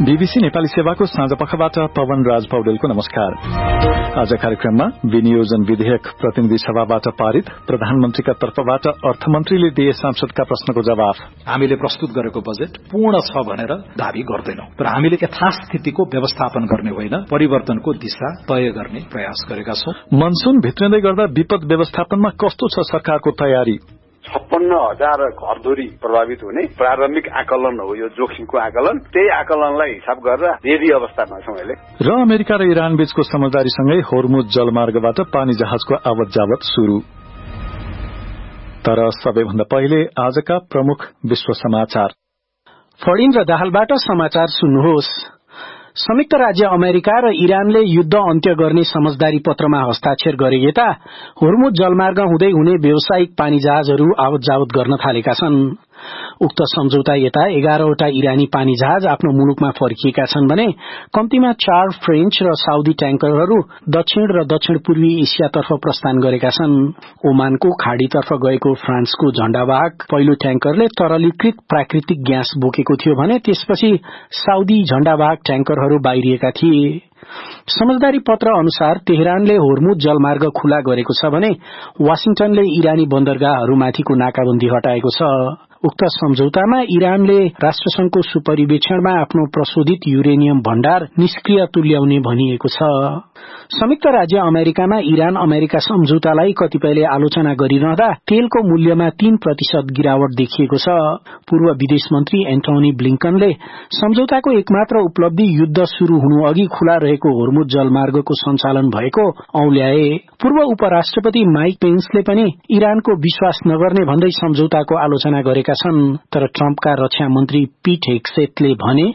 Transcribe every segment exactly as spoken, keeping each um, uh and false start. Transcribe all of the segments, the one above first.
BBC Nepali सेवाको साँझपखबाट पवन राज पौडेलको नमस्कार। आज कार्यक्रममा विनियोजन विधेयक प्रतिनिधि सभाबाट पारित, प्रधानमन्त्रीका तर्फबाट अर्थमन्त्रीले दिए सांसदका प्रश्नको जवाफ। हामीले प्रस्तुत गरेको बजेट पूर्ण छ भनेर दावी गर्दैनौं, तर हामीले यथास्थितिको व्यवस्थापन गर्ने होइन, परिवर्तनको दिशा तय गर्ने प्रयास गरेका छौं। मनसून भित्रिँदै गर्दा विपद व्यवस्थापनमा कस्तो छ सरकारको तयारी? छप्पन्न हजार घरधुरी प्रभावित हुने प्रारम्भिक आकलन हो यो जोखिमको आकलन। त्यही आकलनलाई हिसाब गरेर रेडी अवस्थामा छौं अहिले। र अमेरिका र इरान बीचको समझदारीसँगै होर्मुज जलमार्गबाट पानी जहाजको आवत जावत शुरू। तर सबैभन्दा पहिले आजका प्रमुख विश्व समाचार। फणिन्द्र दाहालबाट समाचार सुन्नुहोस्। संयुक्त राज्य अमेरिका र इरानले युद्ध अन्त्य गर्ने समझदारी पत्रमा हस्ताक्षर गरे यता होर्मुज जलमार्ग हुँदै हुने व्यावसायिक पानी जहाजहरू आवत जावत गर्न थालेका छन्। उक्त सम्झौता यता एघारवटा इरानी पानी जहाज आफ्नो मुलुकमा फर्किएका छन् भने कम्तीमा चार फ्रेन्च र साउदी ट्याङ्करहरू दक्षिण र दक्षिण पूर्वी एसियातर्फ प्रस्थान गरेका छन्। ओमानको खाड़ीतर्फ गएको फ्रान्सको झण्डावाहक पहिलो ट्याङ्करले तरलीकृत प्राकृतिक ग्यास बोकेको थियो भने त्यसपछि साउदी झण्डावाहक ट्याङ्करहरू बाहिरिएका थिए। समझदारी पत्र अनुसार तेहरानले होर्मुज जलमार्ग खुला गरेको छ भने वाशिंटनले इरानी बन्दरगाहहरूमाथिको नाकाबन्दी हटाएको छ। उक्त सम्झौतामा इरानले राष्ट्रसंघको सुपरिवेक्षणमा आफ्नो प्रशोधित युरेनियम भण्डार निष्क्रिय तुल्याउने भनिएको छ। संयुक्त राज्य अमेरिकामा इरान अमेरिका सम्झौतालाई कतिपयले आलोचना गरिरहँदा तेलको मूल्यमा तीन प्रतिशत गिरावट देखिएको छ। पूर्व विदेश मन्त्री एन्टोनी ब्लिंकनले सम्झौताको एकमात्र उपलब्धि युद्ध शुरू हुनु अघि खुला रहेको होर्मुज जलमार्गको सञ्चालन भएको औल्याए। पूर्व उपराष्ट्रपति माइक पेन्सले पनि इरानको विश्वास नगर्ने भन्दै सम्झौताको आलोचना गरेका छन्। तर ट्रम्पका रक्षा मन्त्री पीट हेग्सेटले भने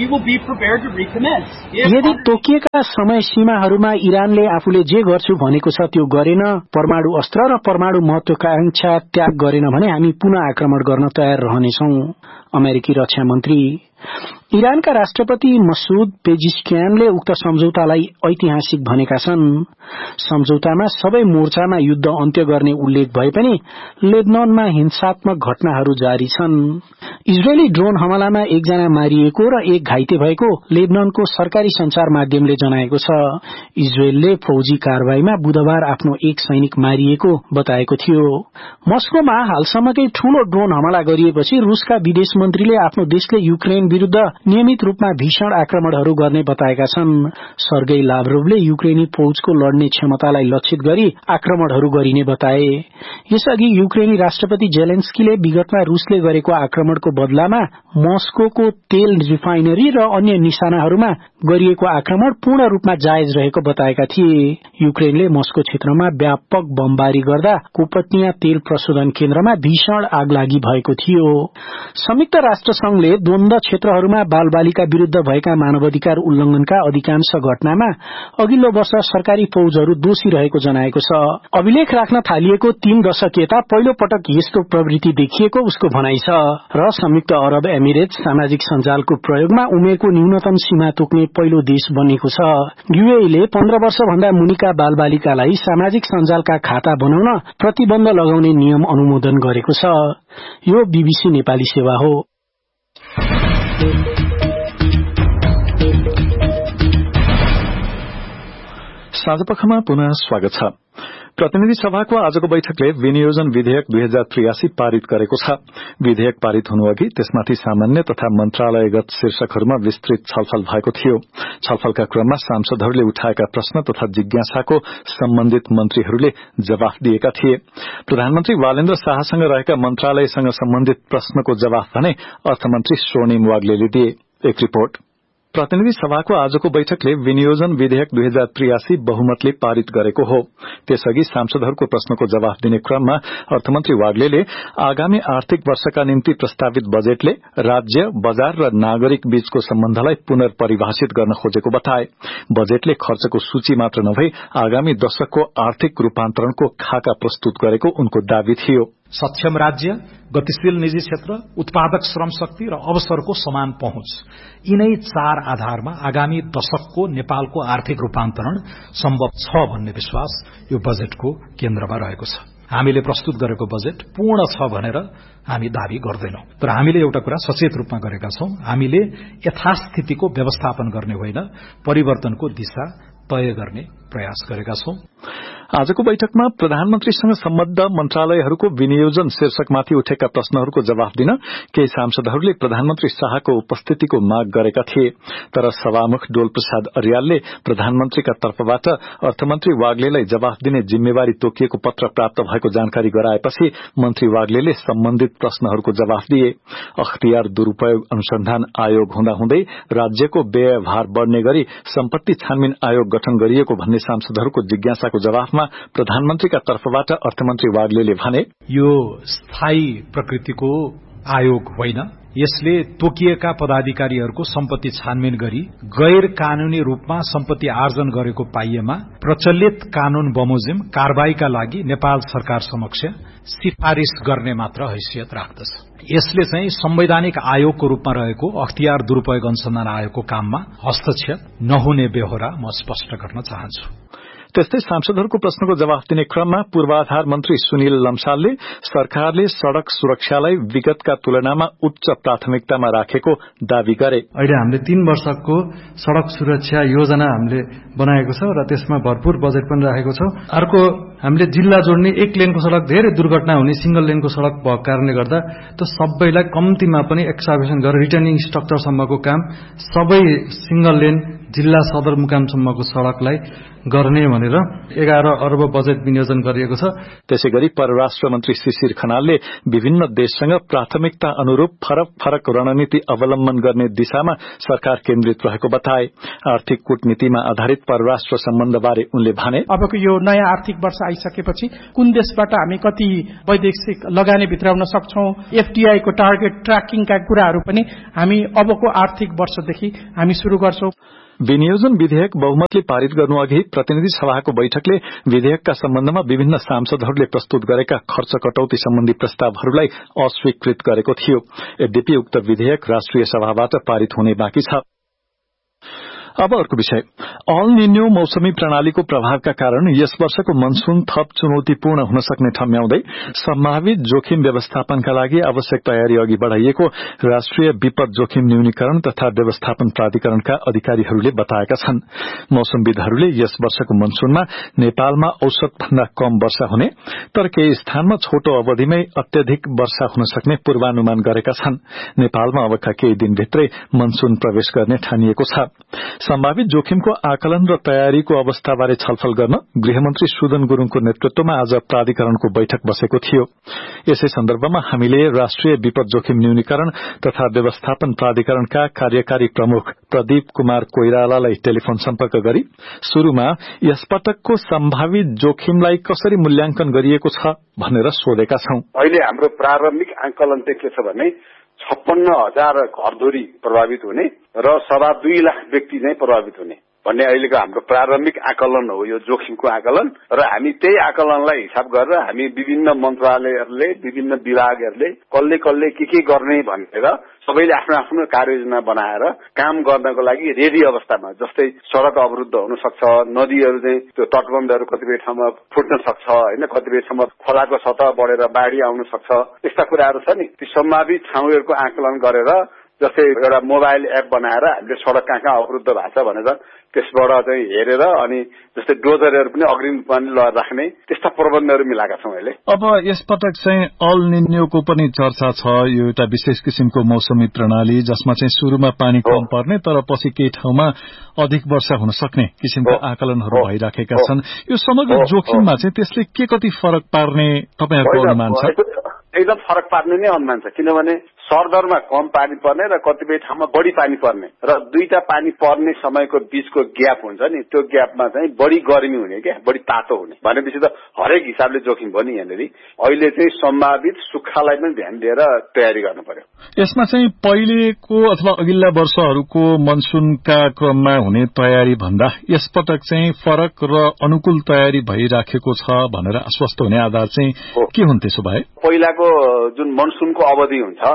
यदि तोकिएका समय सीमाहरूमा इरानले आफूले जे गर्छु भनेको छ त्यो गरेन, परमाणु अस्त्र र परमाणु महत्वाकांक्षा त्याग गरेन भने हामी पुनः आक्रमण गर्न तयार रहनेछौं। अमेरिकी रक्षा मन्त्री इरानका राष्ट्रपति मसूद पेजिशकियानले उक्त सम्झौतालाई ऐतिहासिक भनेका छन्। सम्झौतामा सबै मोर्चामा युद्ध अन्त्य गर्ने उल्लेख भए पनि लेबनानमा हिंसात्मक घटनाहरू जारी छन्। इजरायली ड्रोन हमलामा एकजना मारिएको र एक घाइते भएको लेबनानको सरकारी संचार माध्यमले जनाएको छ। इजरायलले फौजी कारवाहीमा बुधबार आफ्नो एक सैनिक मारिएको बताएको थियो। मस्कोमा हालसम्मकै ठूलो ड्रोन हमला गरिएपछि रूसका विदेश मन्त्रीले आफ्नो देशले युक्रेन विरूद्ध नियमित रूपमा भीषण आक्रमणहरू गर्ने बताएका छन्। सर्गेई लाभरोभले युक्रेनी फौजको लड्ने क्षमतालाई लक्षित गरी आक्रमणहरू गरिने बताए। यसअघि युक्रेनी राष्ट्रपति जेलेन्स्कीले विगतमा रूसले गरेको आक्रमणको बदलामा मस्कोको तेल रिफाइनरी र अन्य निशानाहरूमा गरिएको आक्रमण पूर्ण रूपमा जायज रहेको बताएका थिए। युक्रेनले मस्को क्षेत्रमा व्यापक बमबारी गर्दा कुपत्निया तेल प्रशोधन केन्द्रमा भीषण आगलागी भएको थियो। संयुक्त राष्ट्र संघले द्वन्द क्षेत्रहरूमा बाल बालिका विरूद्ध भएका मानवाधिकार उल्लंघनका अधिकांश घटनामा अघिल्लो वर्ष सरकारी फौजहरू दोषी रहेको जनाएको छ। अभिलेख राख्न थालिएको तीन दशक यता पहिलो पटक यस्तो प्रवृत्ति देखिएको उसको भनाइ छ। र संयुक्त अरब एमिरेट सामाजिक सञ्जालको प्रयोगमा उमेरको न्यूनतम सीमा तोक्ने पहिलो देश बनेको छ। यूएईले पन्ध्र वर्ष भन्दा मुनिका बाल बालिकालाई सामाजिक सञ्जालका खाता बनाउन प्रतिबन्ध लगाउने नियम अनुमोदन गरेको छ। यो बीबीसी नेपाली सेवा हो। साँझपखमा पुनः स्वागत छ। प्रतिनिधि सभाको आजको बैठकले विनियोजन विधेयक दुई हजार त्रियासी पारित गरेको छ। विधेयक पारित हुनुअघि त्यसमाथि सामान्य तथा मन्त्रालयगत शीर्षकहरूमा विस्तृत छलफल भएको थियो। छलफलका क्रममा सांसदहरूले उठाएका प्रश्न तथा जिज्ञासाको सम्बन्धित मन्त्रीहरूले जवाफ दिएका थिए। प्रधानमन्त्री वालेन्द्र शाहसँग रहेका मन्त्रालयसँग सम्बन्धित प्रश्नको जवाफ भने अर्थमन्त्री स्वर्णिम वाग्लेले दिए। एक रिपोर्ट। प्रतिनिधि सभाको आजको बैठकले विनियोजन विधेयक दुई हजार त्रियासी बहुमतले पारित गरेको हो। त्यसअघि सांसदहरूको प्रश्नको जवाफ दिने क्रममा अर्थमन्त्री वाग्लेले आगामी आर्थिक वर्षका निम्ति प्रस्तावित बजेटले राज्य, बजार र नागरिक बीचको सम्बन्धलाई पुनर्परिभाषित गर्न खोजेको बताए। बजेटले खर्चको सूची मात्र नभई आगामी दशकको आर्थिक रूपान्तरणको खाका प्रस्तुत गरेको उनको दावी थियो। सक्षम राज्य, गतिशील निजी क्षेत्र, उत्पादक श्रम शक्ति र अवसरको समान पहुँच, यिनै चार आधारमा आगामी दशकको नेपालको आर्थिक रूपान्तरण सम्भव छ भन्ने विश्वास यो बजेटको केन्द्रमा रहेको छ। हामीले प्रस्तुत गरेको बजेट पूर्ण छ भनेर हामी दावी गर्दैनौं। तर हामीले एउटा कुरा सचेत रूपमा गरेका छौं, हामीले यथास्थितिको व्यवस्थापन गर्ने होइन, परिवर्तनको दिशा तय गर्ने प्रयास गरेका छौं। आजको बैठकमा प्रधानमन्त्रीसँग सम्बद्ध मन्त्रालयहरूको विनियोजन शीर्षकमाथि उठेका प्रश्नहरूको जवाफ दिन केही सांसदहरूले प्रधानमन्त्री शाहको उपस्थितिको माग गरेका थिए, तर सभामुख डोल प्रसाद अर्यालले प्रधानमन्त्रीका तर्फबाट अर्थमन्त्री वाग्लेलाई जवाफ दिने जिम्मेवारी तोकिएको पत्र प्राप्त भएको जानकारी गराएपछि मन्त्री वाग्लेले सम्बन्धित प्रश्नहरूको जवाफ दिए। अख्तियार दुरूपयोग अनुसन्धान आयोग हुँदाहुँदै राज्यको व्ययभार बढ़ने गरी सम्पत्ति छानबिन आयोग गठन गरिएको भन्ने सांसदहरूको जिज्ञासाको जवाफमा प्रधानमन्त्रीका तर्फबाट अर्थमन्त्री वाग्लेले भने, यो स्थायी प्रकृतिको आयोग होइन, यसले तोकिएका पदाधिकारीहरूको सम्पत्ति छानबिन गरी गैर कानूनी रूपमा सम्पत्ति आर्जन गरेको पाइएमा प्रचलित कानून बमोजिम कारबाहीका लागि नेपाल सरकार समक्ष सिफारिश गर्ने मात्र हैसियत राख्दछ। यसले चाहिँ संवैधानिक आयोगको रूपमा रहेको अख्तियार दुरूपयोग अनुसन्धान आयोगको काममा हस्तक्षेप नहुने बेहोरा म स्पष्ट गर्न चाहन्छु। त्यस्तै सांसदहरूको प्रश्नको जवाफ दिने क्रममा पूर्वाधार मन्त्री सुनिल लम्सालले सरकारले सड़क सुरक्षालाई विगतका तुलनामा उच्च प्राथमिकतामा राखेको दावी गरे। अहिले हामीले तीन वर्षको सड़क सुरक्षा योजना हामीले बनाएको छ र त्यसमा भरपूर बजेट पनि राखेको छ। अर्को हामीले जिल्ला जोड्ने एक लेनको सड़क धेरै दुर्घटना हुने सिंगल लेनको सड़क भएको कारणले गर्दा त्यो सबैलाई कम्तीमा पनि एक्सकाभेसन गरेर रिटर्निङ स्ट्रक्चरसम्मको काम सबै सिंगल लेन जिल्ला सदरमुकामसम्मको सड़कलाई गर्ने भनेर एघार अर्ब बजेट विनियोजन गरिएको छ। त्यसैगरी परराष्ट्र मन्त्री शिशिर खनालले विभिन्न देशसँग प्राथमिकता अनुरूप फरक फरक रणनीति अवलम्बन गर्ने दिशामा सरकार केन्द्रित रहेको बताए। आर्थिक कूटनीतिमा आधारित परराष्ट्र सम्बन्धबारे उनले भने, अबको यो नयाँ आर्थिक वर्ष आइसकेपछि कुन देशबाट हामी कति वैदेशिक लगानी भित्राउन सक्छौं, एफडीआई को टार्गेट ट्र्याकिङका कुराहरू पनि हामी अबको आर्थिक वर्षदेखि हामी शुरू गर्छौं। विनियोजन विधेयक बहुमतले पारित गर्नु अघि प्रतिनिधि सभाको बैठकले विधेयकका सम्बन्धमा विभिन्न सांसदहरूले प्रस्तुत गरेका खर्च कटौती सम्बन्धी प्रस्तावहरूलाई अस्वीकृत गरेको थियो। यद्यपि उक्त विधेयक राष्ट्रिय सभाबाट पारित हुने बाँकी छ। अब अर्को विषय, अल निन्यो मौसमी प्रणालीको प्रभावका कारण यस वर्षको मनसून थप चुनौतीपूर्ण हुन सक्ने ठम्ब्याउँदै सम्भावित जोखिम व्यवस्थापनका लागि आवश्यक तयारी अघि बढ़ाइएको राष्ट्रिय विपद जोखिम न्यूनीकरण तथा व्यवस्थापन प्राधिकरणका अधिकारीहरूले बताएका छन्। मौसमविदहरूले यस वर्षको मनसूनमा नेपालमा औसत भन्दा कम वर्षा हुने तर केही स्थानमा छोटो अवधिमै अत्यधिक वर्षा हुन सक्ने पूर्वानुमान गरेका छन्। नेपालमा अबका केही दिनभित्रै मनसून प्रवेश गर्ने ठानिएको छ। सम्भावित जोखिमको आकलन र तयारीको अवस्थाबारे छलफल गर्न गृहमन्त्री सुदन गुरूङको नेतृत्वमा आज प्राधिकरणको बैठक बसेको थियो। यसै सन्दर्भमा हामीले राष्ट्रिय विपद जोखिम न्यूनीकरण तथा व्यवस्थापन प्राधिकरणका कार्यकारी प्रमुख प्रदीप कुमार कोइरालालाई टेलिफोन सम्पर्क गरी शुरूमा यसपटकको सम्भावित जोखिमलाई कसरी मूल्याङ्कन गरिएको छ भनेर सोधेका छौं। अहिले हाम्रो प्रारम्भिक आकलन चाहिँ के छ भने छप्पन्न हजार घरधुरी प्रभावित हुने र सवा दुई लाख व्यक्ति नै प्रभावित हुने भन्ने अहिलेको हाम्रो प्रारम्भिक आकलन हो यो जोखिमको आकलन। र हामी त्यही आकलनलाई हिसाब गरेर हामी विभिन्न मन्त्रालयहरूले विभिन्न विभागहरूले कसले कसले के के गर्ने भनेर सबैले आफ्नो आफ्नो कार्ययोजना बनाएर काम गर्नको लागि रेडी अवस्थामा, जस्तै सड़क अवरुद्ध हुन सक्छ, नदीहरू चाहिँ त्यो तटबन्धहरू कतिपय ठाउँमा फुट्न सक्छ हैन, कतिपय ठाउँमा खोलाको सतह बढेर बाढ़ी आउन सक्छ, यस्ता कुराहरू छ नि। ती सम्भावित ठाउँहरूको आकलन गरेर जस्तै एउटा मोबाइल एप बनाएर हामीले सड़क कहाँ कहाँ अवरुद्ध भएको छ भनेर त्यसबाट चाहिँ हेरेर अनि जस्तै डोजरहरू पनि अग्रिम पनि राख्ने त्यस्ता प्रबन्धहरू मिलाएका छौं अहिले। अब यसपटक चाहिँ अल निन्योको पनि चर्चा छ। यो एउटा विशेष किसिमको मौसमी प्रणाली जसमा चाहिँ सुरुमा पानी कम पर्ने तर पछि केही ठाउँमा अधिक वर्षा हुन सक्ने किसिमका आकलनहरू भइराखेका छन्। यो समग्र जोखिममा चाहिँ त्यसले के कति फरक पार्ने तपाईहरुको अनुमान छ? एकदम फरक पार्ने नै अनुमान छ, किनभने सरदरमा कम पानी पर्ने र कतिपय ठाउँमा बढी पानी पर्ने र दुईटा पानी पर्ने समयको बीचको ग्याप हुन्छ नि, त्यो ग्यापमा चाहिँ बढी गर्मी हुने क्या, बढी तातो हुने भनेपछि त हरेक हिसाबले जोखिम भयो नि। यहाँनिर अहिले चाहिँ सम्भावित सुक्खालाई पनि ध्यान दिएर तयारी गर्नु पर्यो। यसमा चाहिँ पहिलेको अथवा अघिल्ला वर्षहरूको मनसूनका क्रममा हुने तयारी भन्दा यसपटक चाहिँ फरक र अनुकूल तयारी भइराखेको छ भनेर आश्वस्त हुने आधार चाहिँ के हुन् त्यसो भए? पहिलाको जुन मनसूनको अवधि हुन्छ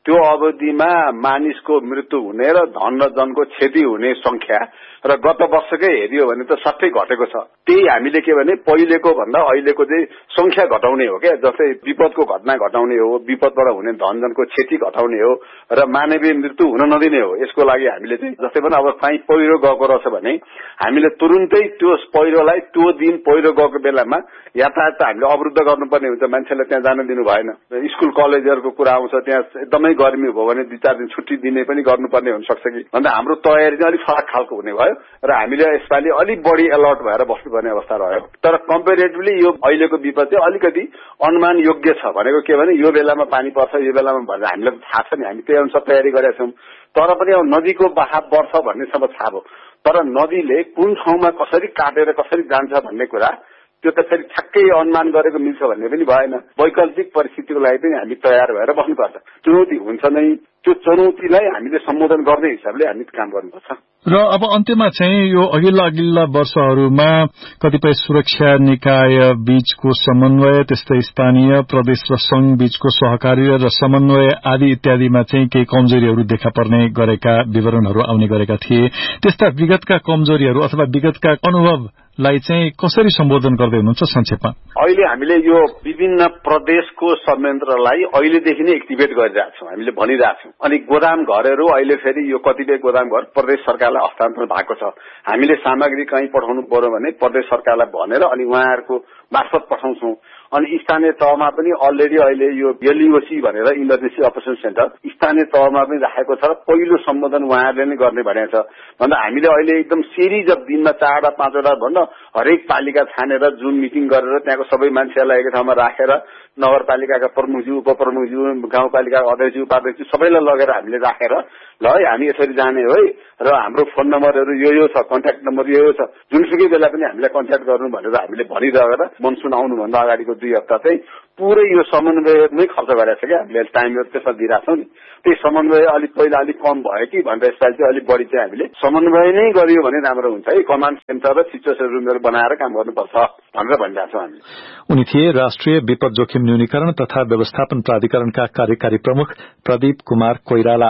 त्यो अवधिमा मानिसको मृत्यु हुने र धन र जनको क्षति हुने संख्या र गत वर्षकै हेरियो भने त सट्टै घटेको छ। त्यही हामीले के भने पहिलेको भन्दा अहिलेको चाहिँ संख्या घटाउने हो क्या, जस्तै विपदको घटना घटाउने हो, विपदबाट हुने धन जनको क्षति घटाउने हो र मानवीय मृत्यु हुन नदिने हो। यसको लागि हामीले चाहिँ जस्तै पनि अब कहीँ पहिरो गएको रहेछ भने हामीले तुरुन्तै त्यो पहिरोलाई त्यो दिन पहिरो गएको बेलामा यातायात हामीले अवरुद्ध गर्नुपर्ने हुन्छ, मान्छेलाई त्यहाँ जान दिनु भएन। स्कुल कलेजहरूको कुरा आउँछ, त्यहाँ एकदमै गर्मी भयो भने दुई चार दिन छुट्टी दिने पनि गर्नुपर्ने हुनसक्छ कि भन्दा हाम्रो तयारी चाहिँ अलिक फरक खालको हुने भयो र हामीले यसपालि अलिक बढी अलर्ट भएर बस्नुपर्ने अवस्था रह्यो। तर कम्पेरिटिभली यो अहिलेको विपद चाहिँ अलिकति अनुमान योग्य छ। भनेको के भने यो बेलामा पानी पर्छ, यो बेलामा भनेर हामीलाई थाहा छ नि, हामी त्यही अनुसार तयारी गरेका छौँ। तर पनि अब नदीको बहाव बढ्छ भन्नेसम्म थाहा भयो, तर नदीले कुन ठाउँमा कसरी काटेर कसरी जान्छ भन्ने कुरा त्यो त फेरि ठ्याक्कै अनुमान गरेको मिल्छ भन्ने पनि भएन। वैकल्पिक परिस्थितिको लागि पनि हामी तयार भएर बस्नुपर्छ। चुनौती हुन्छ नै, त्यो चुनौतीलाई हामीले सम्बोधन गर्ने हिसाबले हामी काम गर्नुपर्छ। र अब अन्त्यमा चाहिँ यो अघिल्ला अघिल्ला वर्षहरूमा कतिपय सुरक्षा निकाय बीचको समन्वय, त्यस्तै स्थानीय प्रदेश र संघ बीचको सहकार्य र समन्वय आदि इत्यादिमा चाहिँ केही कमजोरीहरू देखा पर्ने गरेका विवरणहरू आउने गरेका थिए। त्यस्ता विगतका कमजोरीहरू अथवा विगतका अनुभवलाई चाहिँ कसरी सम्बोधन गर्दै हुनुहुन्छ संक्षेपमा? अहिले हामीले यो विभिन्न प्रदेशको संयन्त्रलाई अहिलेदेखि नै एक्टिभेट गरिरहेका छौँ, हामीले भनिरहेका छौँ। अनि गोदाम घरहरू अहिले फेरि यो कतिपय गोदाम घर प्रदेश सरकारलाई हस्तान्तरण भएको छ। हामीले सामग्री कहीँ पठाउनु पर्यो भने प्रदेश सरकारलाई भनेर अनि उहाँहरूको मार्फत पठाउँछौँ। अनि स्थानीय तहमा पनि अलरेडी अहिले यो एलईओसी भनेर इमर्जेन्सी अपरेसन सेन्टर स्थानीय तहमा पनि राखेको छ र पहिलो सम्बोधन उहाँहरूले नै गर्ने भनेको छ। भन्दा हामीले अहिले एकदम सिरिज अफ दिनमा चारवटा पाँचवटा भन्न हरेक पालिका छानेर जुन मिटिङ गरेर त्यहाँको सबै मान्छेहरूलाई एकै ठाउँमा राखेर नगरपालिकाका प्रमुखज्यू उपप्रमुखज्यू गाउँपालिकाका अध्यक्षज्यू उपाध्यक्ष सबैलाई लगेर हामीले राखेर ल है हामी यसरी जाने हो है र हाम्रो फोन नम्बरहरू यो यो छ, कन्ट्याक्ट नम्बर यो यो छ, जुनसुकै बेला पनि हामीलाई कन्ट्याक्ट गर्नु भनेर हामीले भनिरहेर मनसुन आउनुभन्दा अगाडिको दुई हप्ता चाहिँ पुरै यो समन्वयमै खर्च गरेको छ क्या। हामीले टाइमहरू त्यसमा दिइरहेको छौँ नि। त्यही समन्वय अलिक पहिला अलिक कम भयो कि भनेर यसपालि चाहिँ अलिक बढी चाहिँ हामीले समन्वय नै गरियो भने राम्रो हुन्छ है। कमान्ड सेन्टर र सिचुएसन रुमहरू बनाएर काम गर्नुपर्छ भनेर भनिरहेको छौँ हामीले। उनी थिए राष्ट्रिय विपद जोखिम न्यूनीकरण तथा व्यवस्थापन प्राधिकरणका कार्यकारी प्रमुख प्रदीप कुमार कोइराला।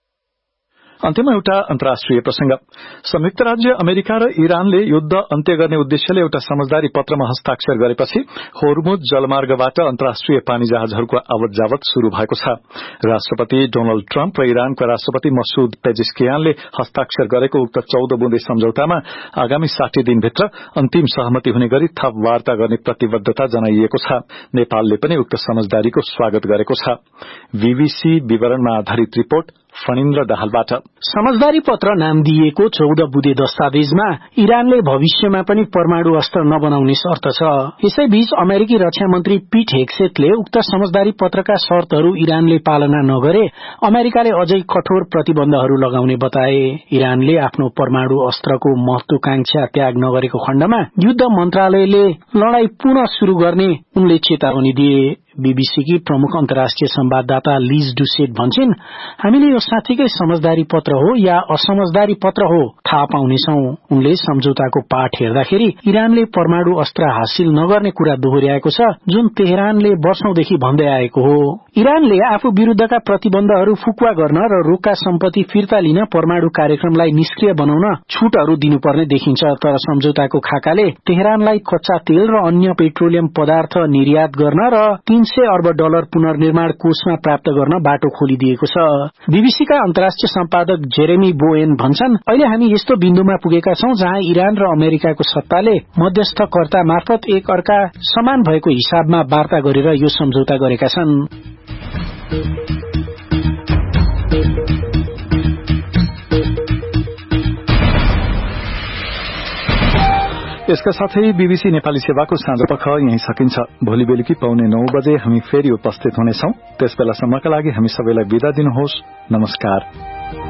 अन्त्यमा एउटा अन्तर्राष्ट्रिय प्रसंग। संयुक्त राज्य अमेरिका र इरानले युद्ध अन्त्य गर्ने उद्देश्यले एउटा समझदारी पत्रमा हस्ताक्षर गरेपछि होर्मुज जलमार्गबाट अन्तर्राष्ट्रिय पानी जहाजहरूको आवत जावत शुरू भएको छ। राष्ट्रपति डोनाल्ड ट्रम्प र इरानको राष्ट्रपति मसूद पेजिस्कियानले हस्ताक्षर गरेको उक्त चौध बुँदे सम्झौतामा आगामी साठी दिनभित्र अन्तिम सहमति हुने गरी थप वार्ता गर्ने प्रतिबद्धता जनाइएको छ। नेपालले पनि उक्त समझदारीको स्वागत गरेको छ। बीबीसी विवरणमा आधारित रिपोर्ट फणिन्द्र दाहालबाट। समझदारी पत्र नाम दिइएको चौध बुँदे दस्तावेजमा इरानले भविष्यमा पनि परमाणु अस्त्र नबनाउने शर्त छ। यसैबीच अमेरिकी रक्षा मन्त्री पीट हेग्सेटले उक्त समझदारी पत्रका शर्तहरू इरानले पालना नगरे अमेरिकाले अझै कठोर प्रतिबन्धहरू लगाउने बताए। इरानले आफ्नो परमाणु अस्त्रको महत्वाकांक्षा त्याग नगरेको खण्डमा युद्ध मन्त्रालयले लडाई पुनः शुरू गर्ने उनले चेतावनी दिए। बीबीसीकी प्रमुख अन्तर्राष्ट्रिय संवाददाता लिज डुसेट भन्छन्, हामीले यो साँच्चीकै समझदारी पत्र हो या असमझदारी पत्र हो थाहा पाउनेछौं। उनले सम्झौताको पाठ हेर्दाखेरि इरानले परमाणु अस्त्र हासिल नगर्ने कुरा दोहोर्याएको छ, जुन तेहरानले वर्षौंदेखि भन्दै आएको हो। इरानले आफू विरूद्धका प्रतिबन्धहरू फुकुवा गर्न र रोका सम्पत्ति फिर्ता लिन परमाणु कार्यक्रमलाई निष्क्रिय बनाउन छूटहरू दिनुपर्ने देखिन्छ। तर सम्झौताको खाकाले तेहरानलाई कच्चा तेल र अन्य पेट्रोलियम पदार्थ निर्यात गर्न र तीन सय अर्ब डलर पुनर्निर्माण कोषमा प्राप्त गर्न बाटो खोलिदिएको छ। बीबीसीका अन्तर्राष्ट्रिय सम्पादक जेरेमी बोएन भन्छन्, अहिले हामी यस्तो बिन्दुमा पुगेका छौं जहाँ इरान र अमेरिकाको सत्ताले मध्यस्थकर्ता मार्फत एक अर्का समान भएको हिसाबमा वार्ता गरेर यो सम्झौता गरेका छन्। यसका साथै बीबीसी नेपाली सेवाको साँझपख यही सकिन्छ। भोलि बेलुकी पाउने नौ बजे हामी फेरि उपस्थित हुनेछौं। त्यसबेलासम्मका लागि हामी सबैलाई बिदा दिनुहोस्। नमस्कार।